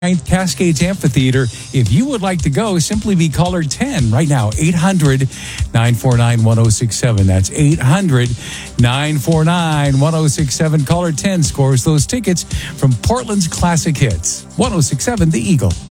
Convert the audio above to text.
Cascades Amphitheater. If you would like to go, simply be caller 10 right now, 800-949-1067. That's 800-949-1067. Caller 10 scores those tickets from Portland's Classic Hits. 1067 The Eagle.